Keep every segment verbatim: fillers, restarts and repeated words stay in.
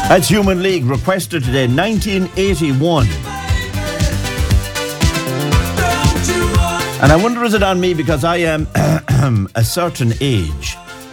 That's Human League, requested today, nineteen eighty-one. And I wonder, is it on me because I am a certain age,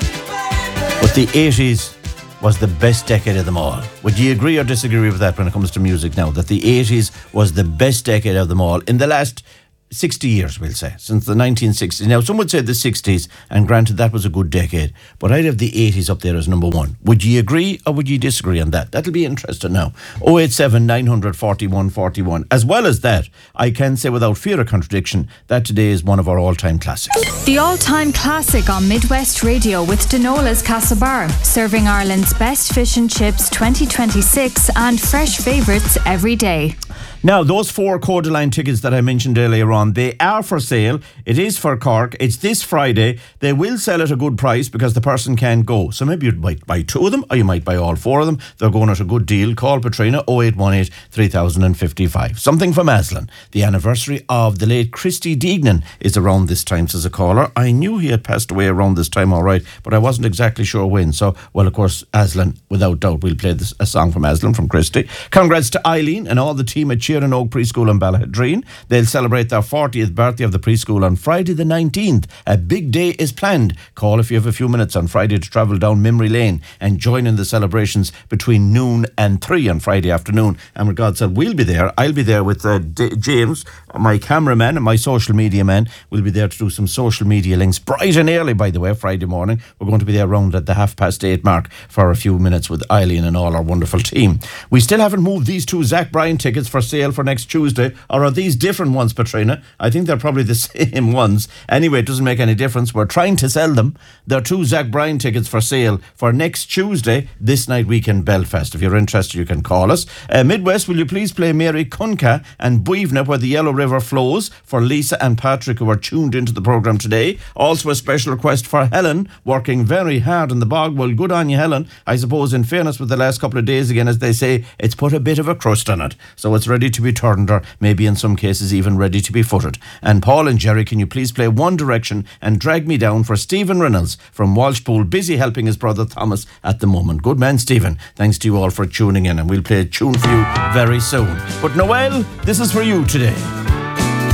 but the eighties was the best decade of them all. Would you agree or disagree with that when it comes to music now, that the eighties was the best decade of them all in the last sixty years, we'll say, since the nineteen sixties. Now, some would say the sixties, and granted that was a good decade, but I'd have the eighties up there as number one. Would you agree or would you disagree on that? That'll be interesting now. oh eight seven, nine hundred, forty-one, forty-one. As well as that, I can say without fear of contradiction that today is one of our all-time classics. The all-time classic on Midwest Radio with Denola's Castlebar, serving Ireland's best fish and chips twenty twenty-six and fresh favourites every day. Now, those four Codaline tickets that I mentioned earlier on, they are for sale. It is for Cork. It's this Friday. They will sell at a good price because the person can't go. So maybe you might buy two of them or you might buy all four of them. They're going at a good deal. Call Patrina oh eight one eight, three thousand fifty-five. Something from Aslan. The anniversary of the late Christy Deignan is around this time, says a caller. I knew he had passed away around this time, all right, but I wasn't exactly sure when. So, well, of course, Aslan, without doubt, we'll play this, a song from Aslan from Christy. Congrats to Eileen and all the team at Cheer and Oak Preschool in Ballahadreen. They'll celebrate their fortieth birthday of the preschool on Friday the nineteenth. A big day is planned. Call if you have a few minutes on Friday to travel down Memory Lane and join in the celebrations between noon and three on Friday afternoon. And with God said, we'll be there. I'll be there with uh, D- James, my cameraman and my social media man. We'll be there to do some social media links bright and early, by the way, Friday morning. We're going to be there around at the half past eight mark for a few minutes with Eileen and all our wonderful team. We still haven't moved these two Zach Bryan tickets for sale for next Tuesday, or are these different ones, Patrina? I think they're probably the same ones. Anyway, it doesn't make any difference. We're trying to sell them. There are two Zach Bryan tickets for sale for next Tuesday, this night weekend Belfast. If you're interested, you can call us. Uh, Midwest, will you please play Mary Cunca and Buivna, Where the Yellow River Flows, for Lisa and Patrick, who are tuned into the programme today. Also a special request for Helen, working very hard in the bog. Well, good on you, Helen. I suppose, in fairness, with the last couple of days, again, as they say, it's put a bit of a crust on it. So it's ready to be turned, or maybe in some cases even ready to be footed. And Paul and Jerry, can you please play One Direction and Drag Me Down for Stephen Reynolds from Walshpool, busy helping his brother Thomas at the moment. Good man, Stephen. Thanks to you all for tuning in, and we'll play a tune for you very soon. But Noel, this is for you today.